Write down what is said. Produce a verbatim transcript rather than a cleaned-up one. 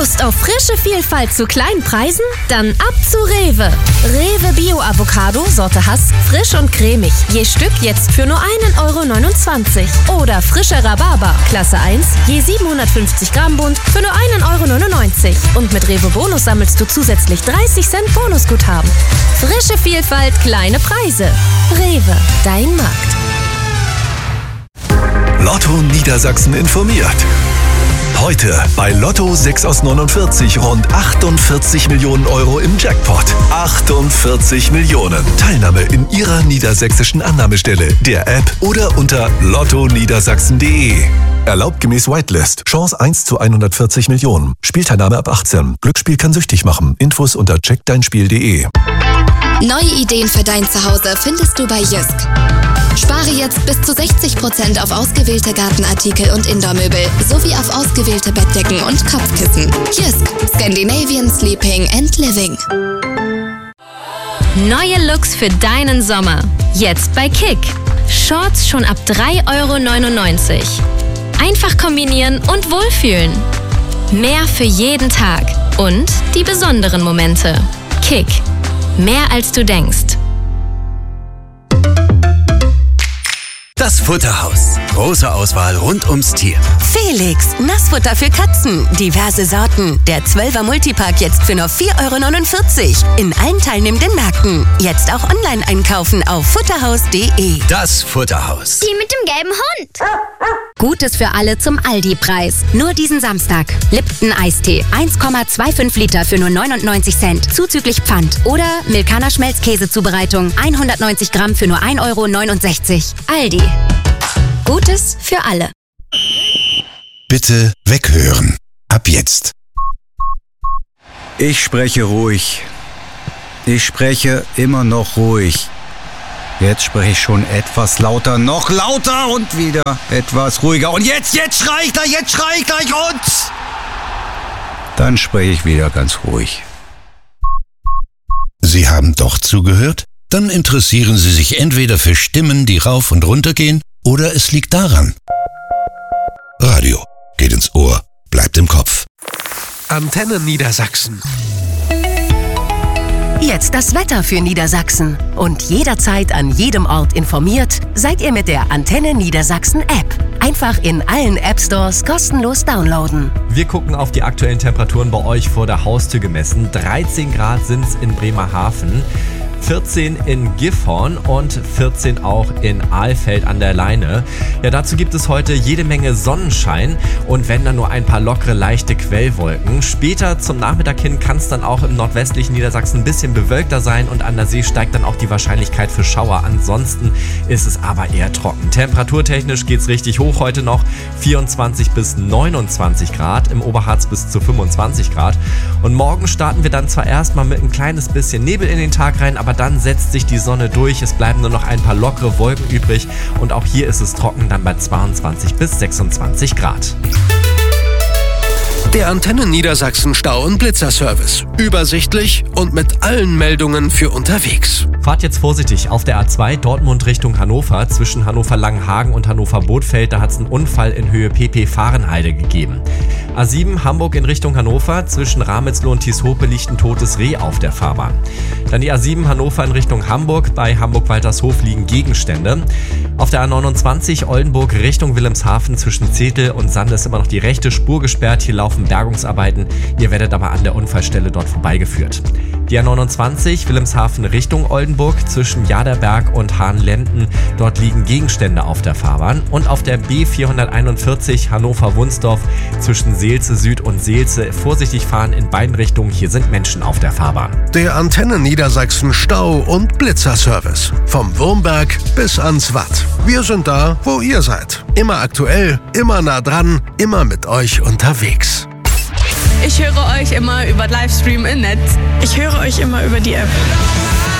Lust auf frische Vielfalt zu kleinen Preisen? Dann ab zu Rewe. Rewe Bio-Avocado, Sorte Hass, frisch und cremig. Je Stück jetzt für nur einen Euro neunundzwanzig. Oder frischer Rhabarber, Klasse eins, je siebenhundertfünfzig Gramm Bund für nur einen Euro neunundneunzig. Und mit Rewe Bonus sammelst du zusätzlich dreißig Cent Bonusguthaben. Frische Vielfalt, kleine Preise. Rewe, dein Markt. Lotto Niedersachsen informiert. Heute bei Lotto sechs aus neunundvierzig rund achtundvierzig Millionen Euro im Jackpot. achtundvierzig Millionen. Teilnahme in Ihrer niedersächsischen Annahmestelle, der App oder unter lotto niedersachsen punkt de. Erlaubt gemäß Whitelist. Chance eins zu hundertvierzig Millionen. Spielteilnahme ab achtzehn. Glücksspiel kann süchtig machen. Infos unter check dein spiel punkt de. Neue Ideen für dein Zuhause findest du bei Jysk. Spare jetzt bis zu sechzig Prozent auf ausgewählte Gartenartikel und Indoor-Möbel sowie auf ausgewählte Bettdecken und Kopfkissen. Jysk, Scandinavian Sleeping and Living. Neue Looks für deinen Sommer. Jetzt bei Kick. Shorts schon ab drei Euro neunundneunzig. Einfach kombinieren und wohlfühlen. Mehr für jeden Tag. Und die besonderen Momente. Kick. Mehr als du denkst. Das Futterhaus. Große Auswahl rund ums Tier. Felix, Nassfutter für Katzen. Diverse Sorten. Der zwölfer Multipack jetzt für nur vier Euro neunundvierzig. In allen teilnehmenden Märkten. Jetzt auch online einkaufen auf futterhaus punkt de. Das Futterhaus. Die mit dem gelben Hund. Gutes für alle zum Aldi-Preis. Nur diesen Samstag. Lipton Eistee. eins Komma fünfundzwanzig Liter für nur neunundneunzig Cent. Zuzüglich Pfand. Oder Milkaner Schmelzkäsezubereitung. hundertneunzig Gramm für nur ein Euro neunundsechzig. Aldi. Gutes für alle. Bitte weghören. Ab jetzt. Ich spreche ruhig. Ich spreche immer noch ruhig. Jetzt spreche ich schon etwas lauter, noch lauter und wieder etwas ruhiger. Und jetzt, jetzt schrei ich gleich, jetzt schrei ich gleich und... Dann spreche ich wieder ganz ruhig. Sie haben doch zugehört? Dann interessieren Sie sich entweder für Stimmen, die rauf und runter gehen, oder es liegt daran. Radio geht ins Ohr, bleibt im Kopf. Antenne Niedersachsen. Jetzt das Wetter für Niedersachsen. Und jederzeit an jedem Ort informiert, seid ihr mit der Antenne Niedersachsen App. Einfach in allen App-Stores kostenlos downloaden. Wir gucken auf die aktuellen Temperaturen bei euch vor der Haustür gemessen. dreizehn Grad sind es in Bremerhaven. vierzehn in Gifhorn und vierzehn auch in Alfeld an der Leine. Ja, dazu gibt es heute jede Menge Sonnenschein und wenn dann nur ein paar lockere, leichte Quellwolken. Später zum Nachmittag hin kann es dann auch im nordwestlichen Niedersachsen ein bisschen bewölkter sein und an der See steigt dann auch die Wahrscheinlichkeit für Schauer. Ansonsten ist es aber eher trocken. Temperaturtechnisch geht es richtig hoch heute noch. vierundzwanzig bis neunundzwanzig Grad, im Oberharz bis zu fünfundzwanzig Grad. Und morgen starten wir dann zwar erstmal mit ein kleines bisschen Nebel in den Tag rein, aber dann setzt sich die Sonne durch. Es bleiben nur noch ein paar lockere Wolken übrig und auch hier ist es trocken, dann bei zweiundzwanzig bis sechsundzwanzig Grad. Der Antenne Niedersachsen Stau- und Blitzerservice. Übersichtlich und mit allen Meldungen für unterwegs. Fahrt jetzt vorsichtig auf der A zwei Dortmund Richtung Hannover. Zwischen Hannover-Langenhagen und Hannover-Bothfeld, da hat es einen Unfall in Höhe P P Fahrenheide gegeben. A sieben Hamburg in Richtung Hannover. Zwischen Ramelsloh und Tieshope liegt ein totes Reh auf der Fahrbahn. Dann die A sieben Hannover in Richtung Hamburg. Bei Hamburg-Waltershof liegen Gegenstände. Auf der A neunundzwanzig Oldenburg Richtung Wilhelmshaven zwischen Zetel und Sande ist immer noch die rechte Spur gesperrt. Hier laufen Bergungsarbeiten. Ihr werdet aber an der Unfallstelle dort vorbeigeführt. Die A neunundzwanzig Wilhelmshaven Richtung Oldenburg zwischen Jaderberg und Hahnlenden. Dort liegen Gegenstände auf der Fahrbahn. Und auf der B vierhunderteinundvierzig Hannover-Wunsdorf zwischen Seelze Süd und Seelze vorsichtig fahren in beiden Richtungen. Hier sind Menschen auf der Fahrbahn. Der Antenne Niedersachsen Stau- und Blitzerservice. Vom Wurmberg bis ans Watt. Wir sind da, wo ihr seid. Immer aktuell, immer nah dran, immer mit euch unterwegs. Ich höre euch immer über Livestream im Netz. Ich höre euch immer über die App.